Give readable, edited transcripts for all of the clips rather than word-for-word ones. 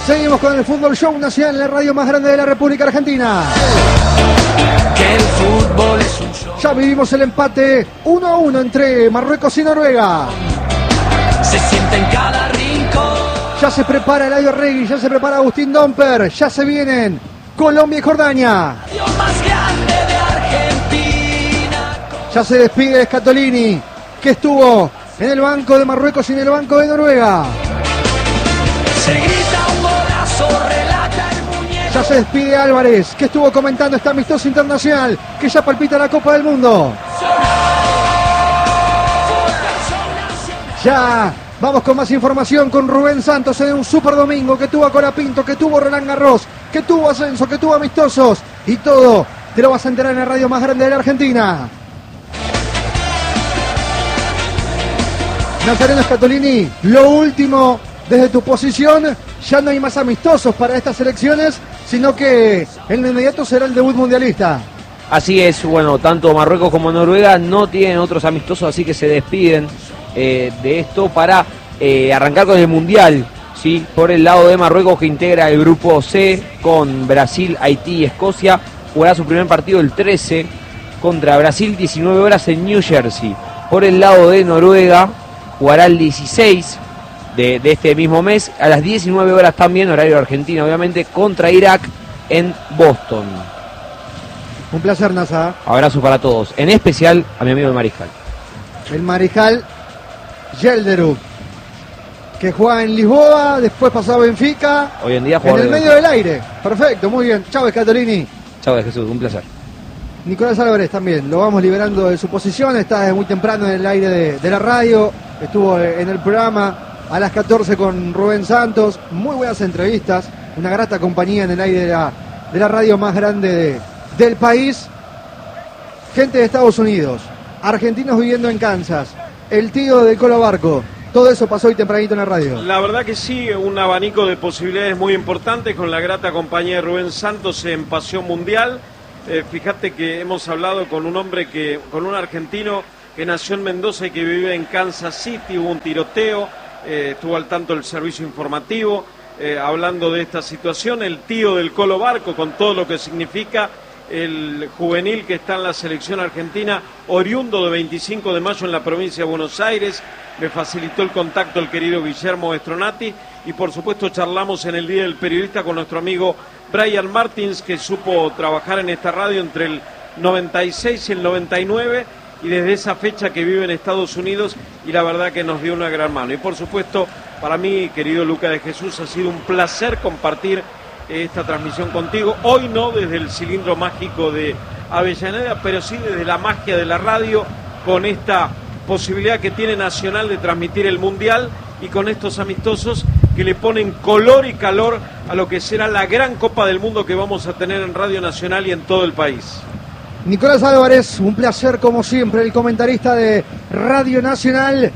Seguimos con el Fútbol Show Nacional en la radio más grande de la República Argentina. Que el fútbol es un show. Ya vivimos el empate 1-1 entre Marruecos y Noruega. Se siente en cada rincón. Ya se prepara Eladio Regui, ya se prepara Agustín Domper, ya se vienen Colombia y Jordania. Dios más grande de Argentina. Ya se despide Scatolini, que estuvo en el banco de Marruecos y en el banco de Noruega. Se grita un golazo, relata el muñeco. Ya se despide Álvarez, que estuvo comentando este amistoso internacional, que ya palpita la Copa del Mundo. Ya vamos con más información con Rubén Santos en un super domingo que tuvo a Colapinto, que tuvo Roland Garros, que tuvo ascenso, que tuvo amistosos y todo te lo vas a enterar en la radio más grande de la Argentina. Nazareno Scatolini, lo último desde tu posición, ya no hay más amistosos para estas elecciones, sino que en lo inmediato será el debut mundialista. Así es, bueno, tanto Marruecos como Noruega no tienen otros amistosos, así que se despiden de esto para arrancar con el Mundial, ¿sí? Por el lado de Marruecos, que integra el grupo C con Brasil, Haití y Escocia, jugará su primer partido el 13 contra Brasil, 19 horas en New Jersey. Por el lado de Noruega, jugará el 16 de este mismo mes, a las 19 horas también, horario argentino obviamente, contra Irak en Boston. Un placer, Nasa. Abrazo para todos, en especial a mi amigo el Mariscal. El Mariscal Yelderuk, que juega en Lisboa, después pasó a Benfica. Hoy en día en juega el medio del aire. Perfecto, muy bien. Chao, Scatolini. Chao, Jesús, un placer. Nicolás Álvarez también, lo vamos liberando de su posición, está desde muy temprano en el aire de la radio, estuvo en el programa a las 14 con Rubén Santos, muy buenas entrevistas, una grata compañía en el aire de la radio más grande del país. Gente de Estados Unidos, argentinos viviendo en Kansas, el tío de Colo Barco, todo eso pasó hoy tempranito en la radio. La verdad que sí, un abanico de posibilidades muy importantes con la grata compañía de Rubén Santos en Pasión Mundial. Fíjate que hemos hablado con un hombre con un argentino que nació en Mendoza y que vive en Kansas City, hubo un tiroteo, estuvo al tanto del servicio informativo, hablando de esta situación, el tío del Colo Barco, con todo lo que significa el juvenil que está en la selección argentina, oriundo de 25 de mayo en la provincia de Buenos Aires. Me facilitó el contacto el querido Guillermo Estronati y por supuesto charlamos en el Día del Periodista con nuestro amigo Brian Martins, que supo trabajar en esta radio entre el 96 y el 99 y desde esa fecha que vive en Estados Unidos, y la verdad que nos dio una gran mano. Y por supuesto, para mí, querido Luca de Jesús, ha sido un placer compartir esta transmisión contigo. Hoy no desde el cilindro mágico de Avellaneda, pero sí desde la magia de la radio, con esta posibilidad que tiene Nacional de transmitir el Mundial y con estos amistosos que le ponen color y calor a lo que será la gran Copa del Mundo que vamos a tener en Radio Nacional y en todo el país. Nicolás Álvarez, un placer como siempre, el comentarista de Radio Nacional.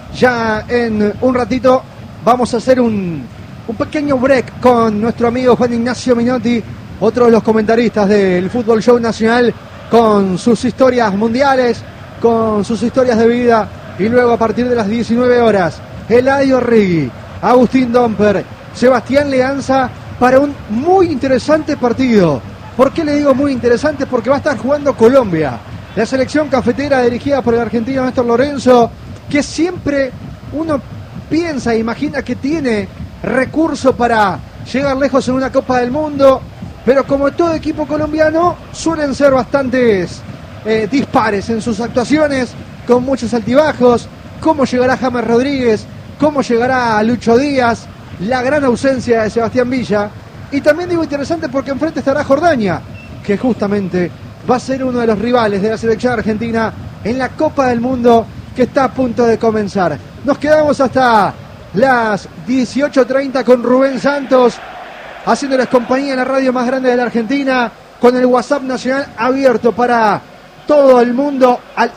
Ya en un ratito vamos a hacer un pequeño break con nuestro amigo Juan Ignacio Minotti, otro de los comentaristas del Fútbol Show Nacional, con sus historias mundiales, con sus historias de vida, y luego a partir de las 19 horas, Eladio Regui, Agustín Domper, Sebastián Leanza, para un muy interesante partido. ¿Por qué le digo muy interesante? Porque va a estar jugando Colombia, la selección cafetera dirigida por el argentino Néstor Lorenzo, que siempre uno piensa e imagina que tiene recurso para llegar lejos en una Copa del Mundo, pero como todo equipo colombiano suelen ser bastantes dispares en sus actuaciones, con muchos altibajos. ¿Cómo llegará James Rodríguez? ¿Cómo llegará Lucho Díaz? La gran ausencia de Sebastián Villa. Y también digo interesante porque enfrente estará Jordania, que justamente va a ser uno de los rivales de la selección argentina en la Copa del Mundo que está a punto de comenzar. Nos quedamos hasta las 18:30 con Rubén Santos, haciéndoles compañía en la radio más grande de la Argentina, con el WhatsApp nacional abierto para todo el mundo al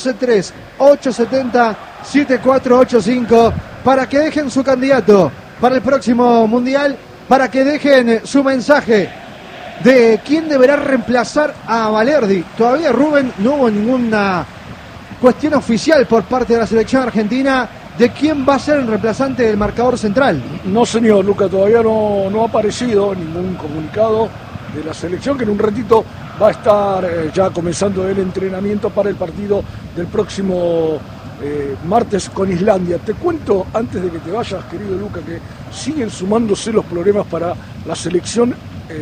11-3-870-7485 para que dejen su candidato para el próximo Mundial, para que dejen su mensaje de quién deberá reemplazar a Valerdi. Todavía, Rubén, no hubo ninguna cuestión oficial por parte de la selección argentina de quién va a ser el reemplazante del marcador central. No, señor, Luca, todavía no ha aparecido ningún comunicado de la selección, que en un ratito va a estar ya comenzando el entrenamiento para el partido del próximo martes con Islandia. Te cuento, antes de que te vayas, querido Luca, que siguen sumándose los problemas para la selección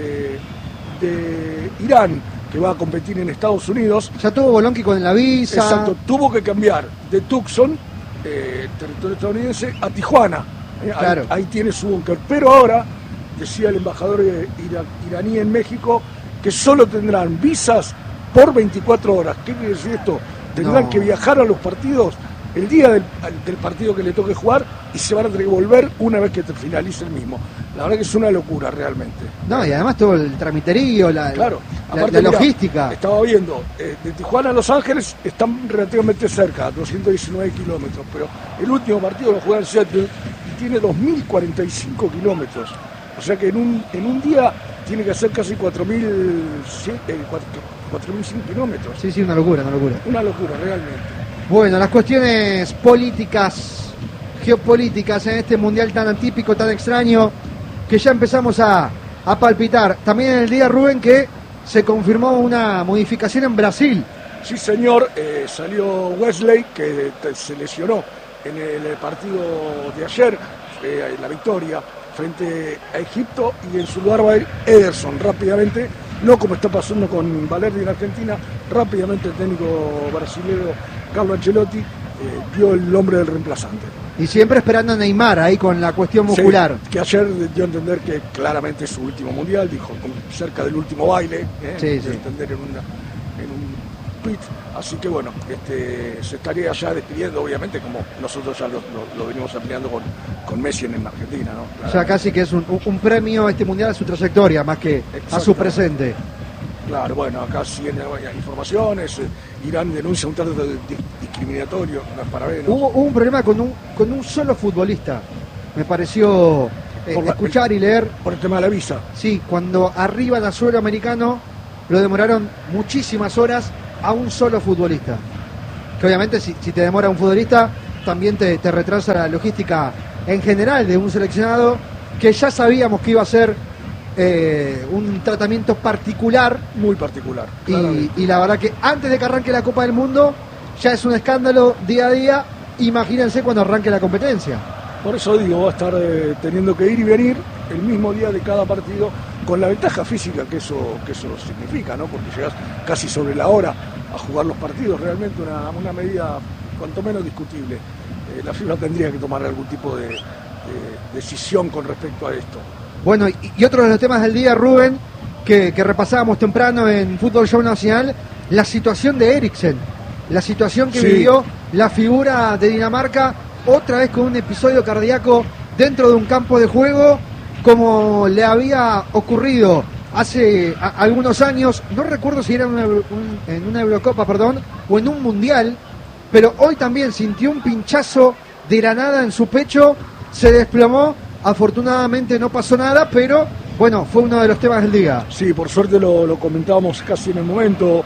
de Irán, que va a competir en Estados Unidos. Ya tuvo Bolonqui con la visa. Exacto, tuvo que cambiar de Tucson, territorio estadounidense, a Tijuana. Claro. Ahí tiene su búnker. Pero ahora, decía el embajador iraní en México, que solo tendrán visas por 24 horas. ¿Qué quiere decir esto? Tendrán que viajar a los partidos el día del partido que le toque jugar y se van a tener que volver una vez que finalice el mismo. La verdad que es una locura realmente. No, y además todo el tramiterío, la logística. Estaba viendo, de Tijuana a Los Ángeles están relativamente cerca, 219 kilómetros, pero el último partido lo juega en Seattle y tiene 2.045 kilómetros. O sea que en un día tiene que hacer casi 4.100 kilómetros. Sí, una locura. Una locura, realmente. Bueno, las cuestiones políticas, geopolíticas en este mundial tan atípico, tan extraño, que ya empezamos a palpitar. También en el día, Rubén, que se confirmó una modificación en Brasil. Sí, señor, salió Wesley, que se lesionó en el partido de ayer, en la victoria frente a Egipto, y en su lugar va a ir Ederson rápidamente, no como está pasando con Valverde en Argentina. Rápidamente el técnico brasileño Carlo Ancelotti dio el nombre del reemplazante. Y siempre esperando a Neymar ahí con la cuestión muscular. Sí, que ayer dio a entender que claramente es su último mundial, dijo cerca del último baile, de entender en un tweet. Así que bueno, se estaría ya despidiendo, obviamente, como nosotros ya lo venimos empleando con Messi en Argentina, ¿no? O sea, casi que es un premio a este mundial a su trayectoria, más que a su presente. Claro, bueno, acá siguen informaciones. Irán denuncia un trato discriminatorio, no es para ver, ¿no? Hubo un problema con un solo futbolista. Me pareció escuchar y leer. Por el tema de la visa. Sí, cuando arriban a suelo americano lo demoraron muchísimas horas a un solo futbolista. Que obviamente si te demora un futbolista, también te retrasa la logística en general de un seleccionado que ya sabíamos que iba a ser un tratamiento particular. Muy particular. Y la verdad que antes de que arranque la Copa del Mundo ya es un escándalo día a día. Imagínense cuando arranque la competencia. Por eso digo, va a estar teniendo que ir y venir el mismo día de cada partido, con la ventaja física que eso significa, ¿no? Porque llegas casi sobre la hora a jugar los partidos. Realmente una medida cuanto menos discutible. La FIFA tendría que tomar algún tipo de decisión con respecto a esto. Bueno, y otro de los temas del día, Rubén, que repasábamos temprano en Fútbol Show Nacional, la situación de Eriksen, la situación que vivió la figura de Dinamarca, otra vez con un episodio cardíaco dentro de un campo de juego, como le había ocurrido hace algunos años. No recuerdo si era en una Eurocopa, o en un Mundial, pero hoy también sintió un pinchazo de la nada en su pecho, se desplomó. Afortunadamente no pasó nada, pero bueno, fue uno de los temas del día. Sí, por suerte lo comentábamos casi en el momento,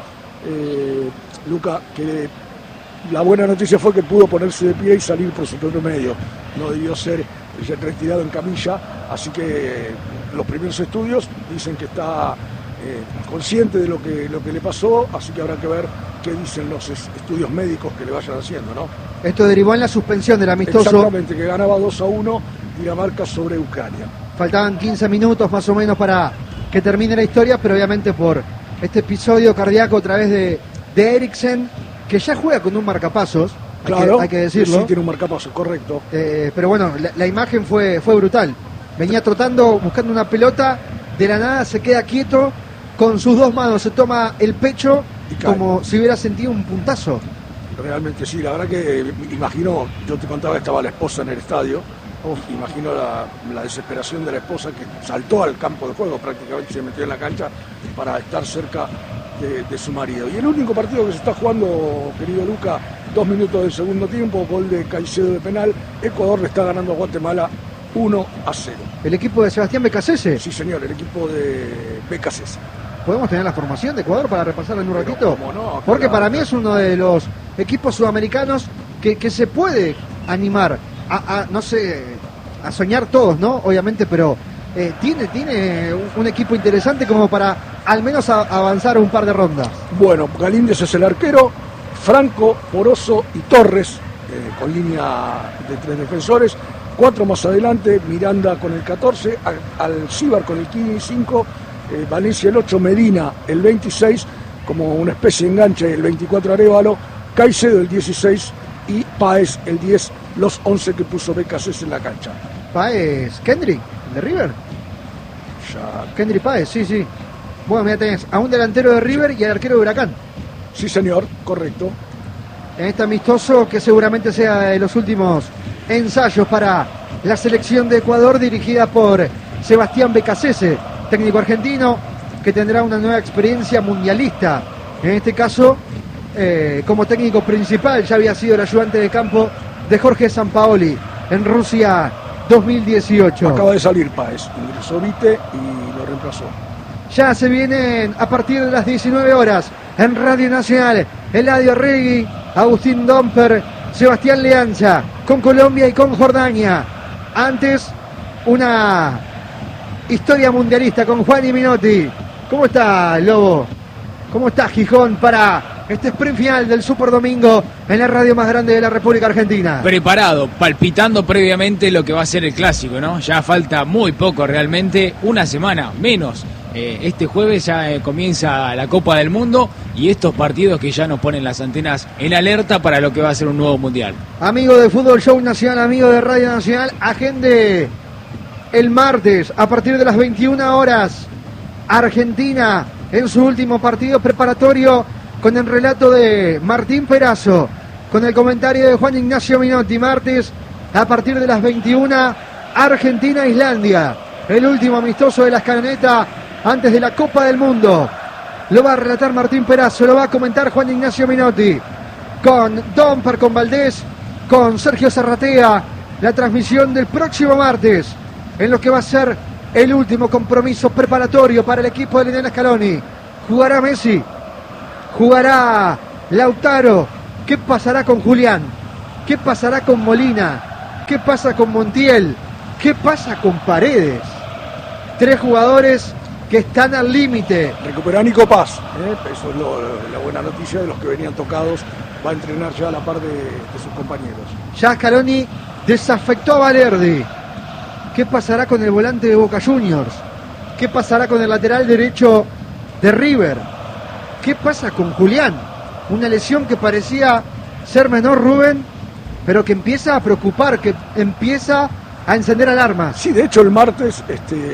Luca, que la buena noticia fue que pudo ponerse de pie y salir por su propio medio. No debió ser retirado en camilla, así que los primeros estudios dicen que está consciente de lo que le pasó, así que habrá que ver qué dicen los estudios médicos que le vayan haciendo, ¿no? Esto derivó en la suspensión del amistoso. Exactamente, que ganaba 2-1 Dinamarca sobre Ucrania. Faltaban 15 minutos más o menos para que termine la historia, pero obviamente por este episodio cardíaco a través de Eriksen, que ya juega con un marcapasos, claro, hay que decirlo. Sí, tiene un marcapasos, correcto. Pero bueno, la imagen fue brutal. Venía trotando, buscando una pelota, de la nada se queda quieto, con sus dos manos se toma el pecho como si hubiera sentido un puntazo. Realmente sí, la verdad que imagino, yo te contaba que estaba la esposa en el estadio, imagino la desesperación de la esposa, que saltó al campo de juego, prácticamente se metió en la cancha para estar cerca de su marido. Y el único partido que se está jugando, querido Luca, 2 minutos del segundo tiempo, gol de Caicedo de penal, Ecuador le está ganando a Guatemala 1-0. ¿El equipo de Sebastián Becasese? Sí, señor, el equipo de Becasese. ¿Podemos tener la formación de Ecuador para repasarla en un ratito? ¿Cómo no? Porque para mí es uno de los equipos sudamericanos que se puede animar, no sé, a soñar todos, ¿no? Obviamente, pero tiene un equipo interesante como para al menos avanzar un par de rondas. Bueno, Galíndez es el arquero, Franco, Poroso y Torres, con línea de 3 defensores. 4 más adelante, Miranda con el 14, Alcíbar con el 15, Valencia el 8, Medina el 26, como una especie de enganche, el 24 Arévalo, Caicedo el 16 y Páez el 10, los 11 que puso Becasés en la cancha. Páez, Kendrick, de River. Ya. Kendrick Páez, sí. Bueno, mira, tenés a un delantero de River y al arquero de Huracán. Sí, señor, correcto. En este amistoso que seguramente sea de los últimos ensayos para la selección de Ecuador dirigida por Sebastián Becasese, técnico argentino que tendrá una nueva experiencia mundialista. En este caso, como técnico principal, ya había sido el ayudante de campo de Jorge Sampaoli en Rusia 2018. Acaba de salir Páez, ingresó Vite y lo reemplazó. Ya se vienen a partir de las 19 horas en Radio Nacional Eladio Regui, Agustín Domper, Sebastián Leanza con Colombia y con Jordania. Antes, una historia mundialista con Juan y Minotti. ¿Cómo está, Lobo? ¿Cómo está Gijón para este sprint final del Super Domingo en la radio más grande de la República Argentina? Preparado, palpitando previamente lo que va a ser el clásico, ¿no? Ya falta muy poco realmente, una semana menos. Este jueves ya comienza la Copa del Mundo y estos partidos que ya nos ponen las antenas en alerta para lo que va a ser un nuevo mundial. Amigo de Fútbol Show Nacional, amigo de Radio Nacional, agende el martes a partir de las 21 horas Argentina en su último partido preparatorio con el relato de Martín Perazo, con el comentario de Juan Ignacio Minotti. Martes a partir de las 21 Argentina-Islandia, el último amistoso de la escaloneta antes de la Copa del Mundo. Lo va a relatar Martín Perazo, lo va a comentar Juan Ignacio Minotti, con Domper, con Valdés, con Sergio Zarratea. La transmisión del próximo martes, en lo que va a ser el último compromiso preparatorio para el equipo de Lionel Scaloni. Jugará Messi, jugará Lautaro. ¿Qué pasará con Julián? ¿Qué pasará con Molina? ¿Qué pasa con Montiel? ¿Qué pasa con Paredes? 3 jugadores que están al límite. Recuperá Nico Paz, eso es la buena noticia de los que venían tocados. Va a entrenar ya a la par de sus compañeros. Ya Scaloni desafectó a Valerdi. ¿Qué pasará con el volante de Boca Juniors? ¿Qué pasará con el lateral derecho de River? ¿Qué pasa con Julián? Una lesión que parecía ser menor, Rubén, pero que empieza a preocupar, que empieza a encender alarmas. Sí, de hecho el martes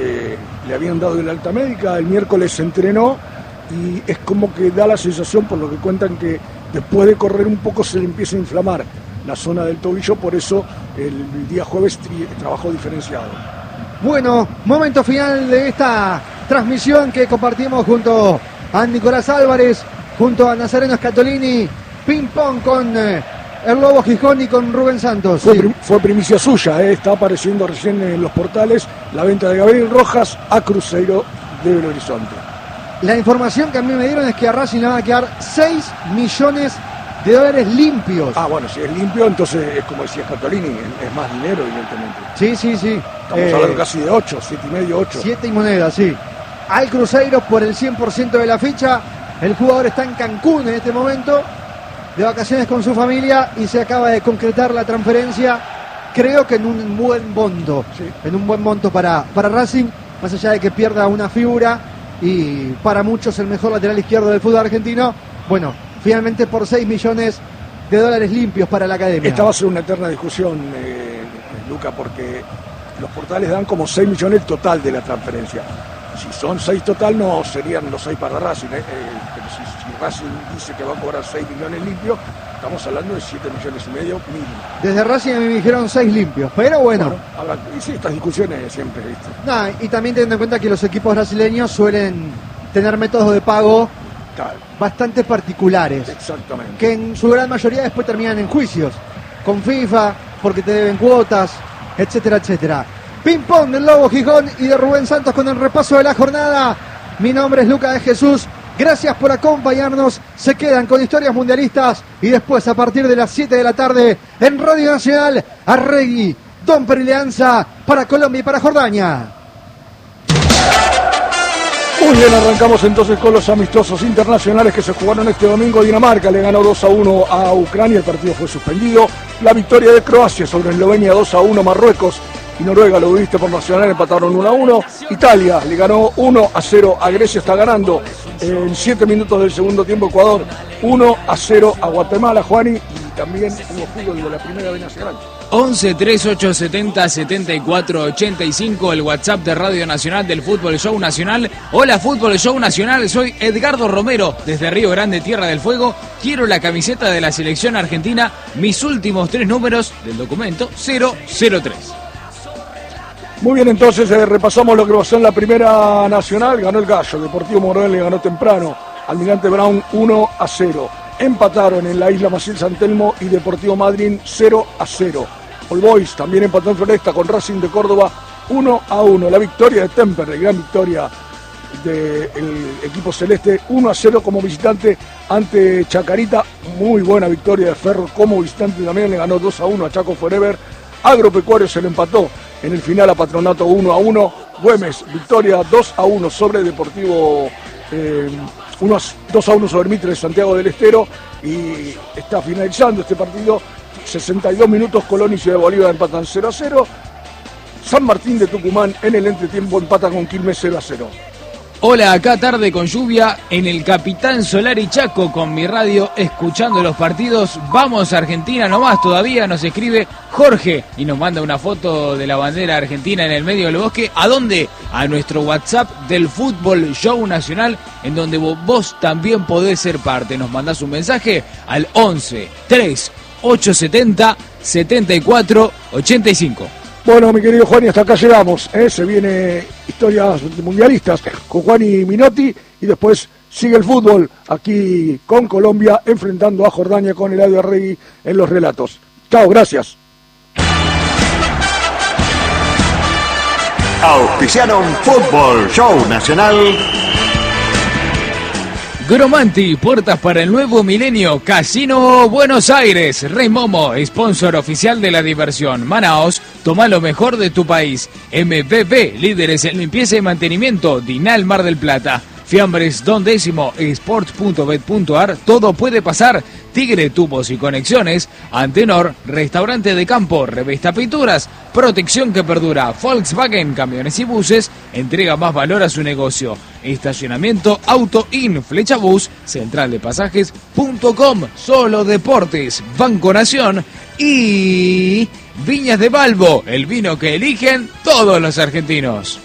le habían dado el alta médica, el miércoles se entrenó y es como que da la sensación, por lo que cuentan, que después de correr un poco se le empieza a inflamar la zona del tobillo, por eso el día jueves trabajó diferenciado. Bueno, momento final de esta transmisión que compartimos junto a Nicolás Álvarez, junto a Nazareno Scatolini, ping pong con el Lobo Gijón y con Rubén Santos. Fue primicia suya, está apareciendo recién en los portales la venta de Gabriel Rojas a Cruzeiro de Belo Horizonte. La información que a mí me dieron es que a Racing le van a quedar 6 millones de dólares limpios. Ah, bueno, si es limpio, entonces es como decía Scatolini, es más dinero, evidentemente. Sí. Estamos hablando casi de 8, 7,5, 8. 7 y moneda, sí. Al Cruzeiro por el 100% de la ficha. El jugador está en Cancún en este momento, de vacaciones con su familia, y se acaba de concretar la transferencia, creo que en un buen monto. Sí. En un buen monto para Racing, más allá de que pierda una figura y para muchos el mejor lateral izquierdo del fútbol argentino. Bueno, finalmente por 6 millones de dólares limpios para la academia. Esta va a ser una eterna discusión, Luca, porque los portales dan como 6 millones total de la transferencia. Si son 6 total, no serían los 6 para Racing, pero si Racing dice que va a cobrar 6 millones limpios, estamos hablando de 7,5 millones mínimo. Desde Racing a mí me dijeron 6 limpios, pero bueno. Y sí, estas discusiones siempre, ¿viste? Nah, y también teniendo en cuenta que los equipos brasileños suelen tener métodos de pago bastante particulares. Exactamente. Que en su gran mayoría después terminan en juicios con FIFA, porque te deben cuotas, etcétera, etcétera. Ping pong del Lobo Gijón y de Rubén Santos con el repaso de la jornada. Mi nombre es Lucas de Jesús, Gracias por acompañarnos. Se quedan con historias mundialistas y después a partir de las 7 de la tarde en Radio Nacional, Arregui, Domper y Leanza para Colombia y para Jordania. Muy bien, arrancamos entonces con los amistosos internacionales que se jugaron este domingo. Dinamarca le ganó 2-1 a Ucrania, el partido fue suspendido. La victoria de Croacia sobre Eslovenia 2-1, Marruecos y Noruega, lo viste por Nacional, empataron 1-1. Italia le ganó 1-0 a Grecia, está ganando en 7 minutos del segundo tiempo. Ecuador 1-0 a Guatemala, Juani, y también hubo fútbol de la primera B Nacional. 11 3870 74 85, el WhatsApp de Radio Nacional del Fútbol Show Nacional. Hola Fútbol Show Nacional, soy Edgardo Romero desde Río Grande, Tierra del Fuego. Quiero la camiseta de la selección argentina, mis últimos 3 números del documento 003. Muy bien, entonces repasamos lo que pasó en la primera nacional. Ganó el Gallo, Deportivo Morón le ganó temprano, Almirante Brown 1-0. Empataron en la Isla Maciel San Telmo y Deportivo Madryn 0-0. All Boys también empató en Floresta con Racing de Córdoba 1-1. La victoria de Temperley, gran victoria del equipo celeste, 1-0 como visitante ante Chacarita. Muy buena victoria de Ferro como visitante, también le ganó 2-1 a Chaco Forever. Agropecuario se le empató en el final a Patronato 1-1. Güemes, victoria 2-1 sobre Deportivo 2-1 sobre Mitre de Santiago del Estero, y está finalizando este partido. 62 minutos, Colón y Ciudad Bolívar empatan 0-0. San Martín de Tucumán en el entretiempo empata con Quilmes 0-0. Hola, acá tarde con lluvia en el Capitán Solari Chaco con mi radio escuchando los partidos. Vamos Argentina nomás, todavía nos escribe Jorge y nos manda una foto de la bandera argentina en el medio del bosque. ¿A dónde? A nuestro WhatsApp del Fútbol Show Nacional, en donde vos también podés ser parte. Nos mandás un mensaje al 11 3 870 74 85. Bueno, mi querido Juan, y hasta acá llegamos. Se viene historias mundialistas con Juan y Minotti, y después sigue el fútbol aquí con Colombia enfrentando a Jordania con Eladio Arregui en los relatos. Chao, gracias. Auspiciaron Fútbol Show Nacional. Gromanti, puertas para el nuevo milenio. Casino Buenos Aires. Rey Momo, sponsor oficial de la diversión. Manaos, toma lo mejor de tu país. MPP, líderes en limpieza y mantenimiento. Dinal Mar del Plata. Fiambres Don Décimo, sports.bet.ar, todo puede pasar. Tigre, tubos y conexiones. Antenor, restaurante de campo, revista pinturas, protección que perdura. Volkswagen, camiones y buses, entrega más valor a su negocio. Estacionamiento Auto In, Flechabús, central de pasajes.com, Solo Deportes, Banco Nación y Viñas de Balbo, el vino que eligen todos los argentinos.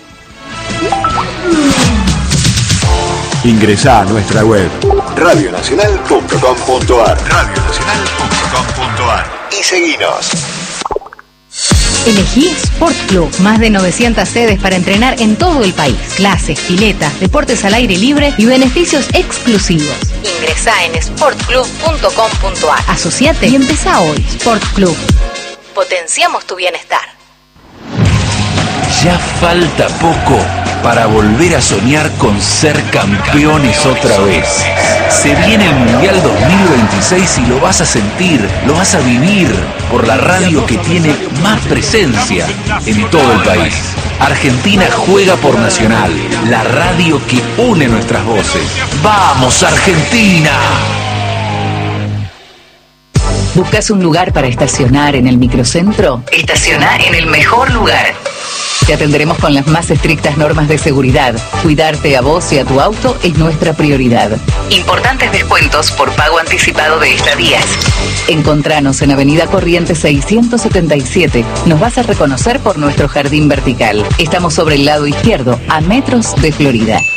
Ingresá a nuestra web radionacional.com.ar y seguinos. Elegí Sport Club, más de 900 sedes para entrenar en todo el país. Clases, piletas, deportes al aire libre y beneficios exclusivos. Ingresá en sportclub.com.ar. Asociate y empezá hoy. Sport Club. Potenciamos tu bienestar. Ya falta poco para volver a soñar con ser campeones otra vez. Se viene el Mundial 2026 y lo vas a sentir, lo vas a vivir por la radio que tiene más presencia en todo el país. Argentina juega por Nacional, la radio que une nuestras voces. ¡Vamos, Argentina! ¿Buscas un lugar para estacionar en el microcentro? Estacioná en el mejor lugar. Te atenderemos con las más estrictas normas de seguridad. Cuidarte a vos y a tu auto es nuestra prioridad. Importantes descuentos por pago anticipado de estadías. Encontranos en Avenida Corrientes 677. Nos vas a reconocer por nuestro jardín vertical. Estamos sobre el lado izquierdo, a metros de Florida.